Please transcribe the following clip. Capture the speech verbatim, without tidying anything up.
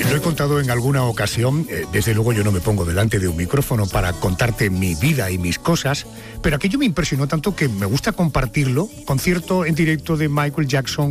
Lo he contado en alguna ocasión, eh, desde luego yo no me pongo delante de un micrófono para contarte mi vida y mis cosas, pero aquello me impresionó tanto que me gusta compartirlo. Concierto en directo de Michael Jackson